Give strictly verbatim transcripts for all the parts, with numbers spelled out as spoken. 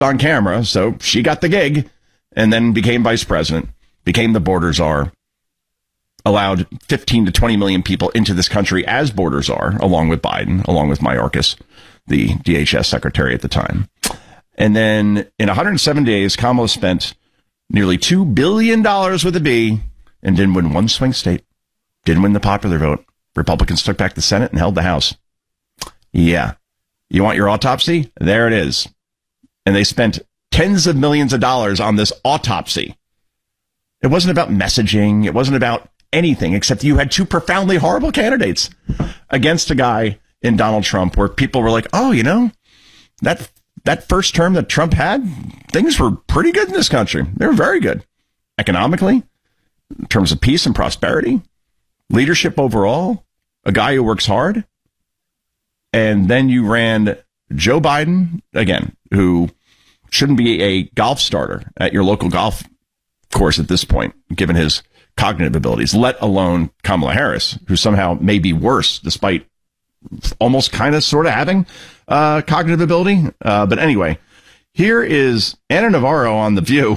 on camera, so she got the gig, and then became vice president, became the border czar, allowed fifteen to twenty million people into this country as border czar, along with Biden, along with Mayorkas, the D H S secretary at the time. And then in one hundred seven days, Kamala spent nearly two billion dollars with a B and didn't win one swing state. Didn't win the popular vote. Republicans took back the Senate and held the House. Yeah. You want your autopsy? There it is. And they spent tens of millions of dollars on this autopsy. It wasn't about messaging. It wasn't about anything except you had two profoundly horrible candidates against a guy in Donald Trump where people were like, oh, you know, that that first term that Trump had, things were pretty good in this country. They were very good economically, in terms of peace and prosperity, leadership overall, a guy who works hard. And then you ran Joe Biden, again, who shouldn't be a golf starter at your local golf course at this point, given his cognitive abilities, let alone Kamala Harris, who somehow may be worse despite almost kind of sort of having uh, cognitive ability. Uh, but anyway, here is Ana Navarro on The View.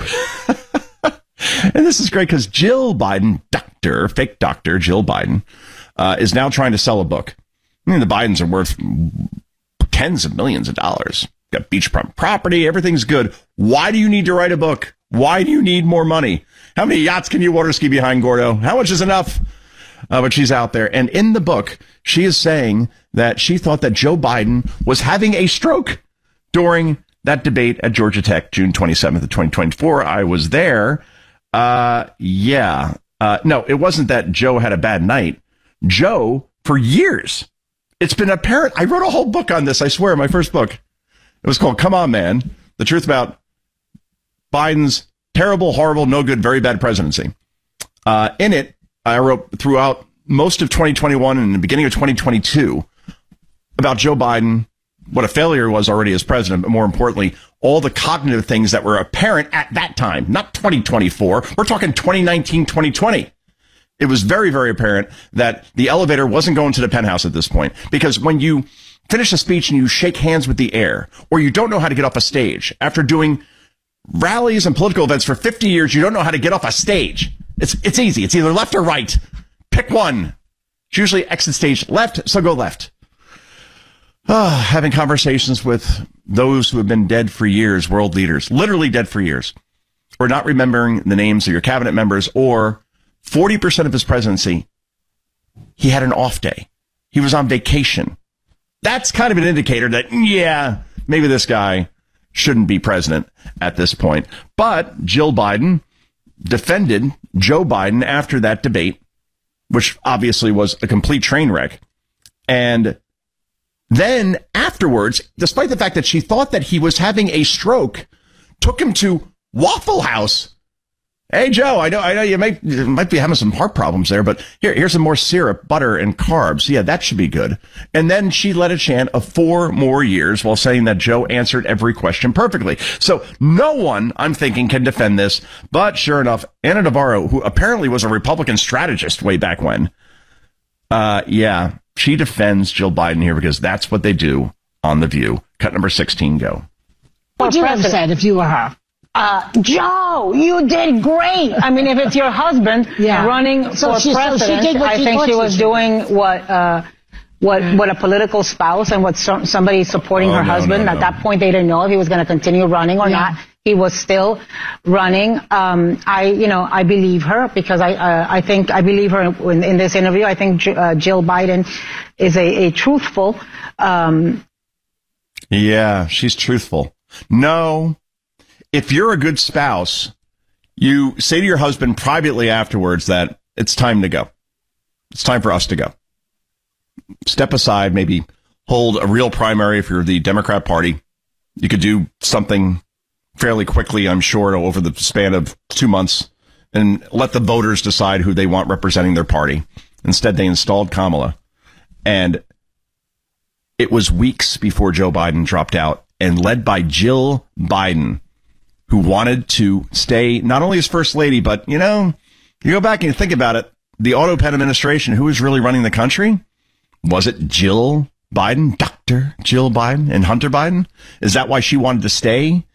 And this is great because Jill Biden, doctor, fake doctor Jill Biden, uh, is now trying to sell a book. I mean, the Bidens are worth tens of millions of dollars. Got beachfront property. Everything's good. Why do you need to write a book? Why do you need more money? How many yachts can you water ski behind, Gordo? How much is enough? Uh, but she's out there. And in the book, she is saying that she thought that Joe Biden was having a stroke during that debate at Georgia Tech, June twenty-seventh of twenty twenty-four. I was there. Uh, yeah. Uh, no, it wasn't that Joe had a bad night. Joe, for years, it's been apparent. I wrote a whole book on this, I swear, my first book. It was called Come On, Man, The Truth About Biden's Terrible, Horrible, No Good, Very Bad Presidency. Uh, in it, I wrote throughout most of twenty twenty-one and the beginning of twenty twenty-two about Joe Biden, what a failure he was already as president, but more importantly, all the cognitive things that were apparent at that time, not twenty twenty-four. We're talking twenty nineteen, twenty twenty. It was very, very apparent that the elevator wasn't going to the penthouse at this point, because when you finish a speech and you shake hands with the air, or you don't know how to get off a stage after doing rallies and political events for fifty years, you don't know how to get off a stage. It's it's easy. It's either left or right. Pick one. It's usually exit stage left, so go left. Uh, having conversations with those who have been dead for years, world leaders, literally dead for years, or not remembering the names of your cabinet members, or forty percent of his presidency, he had an off day. He was on vacation. That's kind of an indicator that, yeah, maybe this guy shouldn't be president at this point. But Jill Biden defended Joe Biden after that debate, which obviously was a complete train wreck. And then afterwards, despite the fact that she thought that he was having a stroke, took him to Waffle House. Hey, Joe, I know I know you might, you might be having some heart problems there, but here, here's some more syrup, butter, and carbs. Yeah, that should be good. And then she led a chant of four more years while saying that Joe answered every question perfectly. So no one, I'm thinking, can defend this. But sure enough, Ana Navarro, who apparently was a Republican strategist way back when, uh, yeah, she defends Jill Biden here because that's what they do on The View. Cut number sixteen, go. What would you have said if you were her? Uh, Joe, you did great. I mean, if it's your husband yeah. running so for she, president, so she did what I she think she was to. doing what, uh, what, mm. what a political spouse and what so, somebody supporting oh, her no, husband. No, At no. that point, they didn't know if he was going to continue running or yeah. not. He was still running. Um, I, you know, I believe her because I, uh, I think I believe her in, in this interview. I think uh, Jill Biden is a, a truthful. Um, yeah, she's truthful. No. If you're a good spouse, you say to your husband privately afterwards that it's time to go. It's time for us to go. Step aside, maybe hold a real primary if you're the Democrat Party. You could do something fairly quickly, I'm sure, over the span of two months and let the voters decide who they want representing their party. Instead, they installed Kamala. And it was weeks before Joe Biden dropped out, and led by Jill Biden, who wanted to stay not only as first lady, but, you know, you go back and you think about it, the Auto Pen administration, who was really running the country? Was it Jill Biden, Doctor Jill Biden and Hunter Biden? Is that why she wanted to stay